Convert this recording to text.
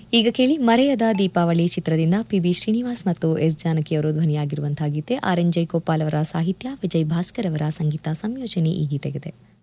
ಈಗ ಕೇಳಿ ಮರೆಯದ ದೀಪಾವಳಿ ಚಿತ್ರದಿಂದ ಪಿ.ಬಿ. ಶ್ರೀನಿವಾಸ್ ಮತ್ತು ಎಸ್. ಜಾನಕಿ ಅವರು ಧ್ವನಿಯಾಗಿರುವಂತಹ ಗೀತೆ. ಆರ್.ಎನ್. ಜಯಗೋಪಾಲ್ ಅವರ ಸಾಹಿತ್ಯ, ವಿಜಯ್ ಭಾಸ್ಕರ್ ಅವರ ಸಂಗೀತ ಸಂಯೋಜನೆ ಈ ಗೀತೆಗಿದೆ.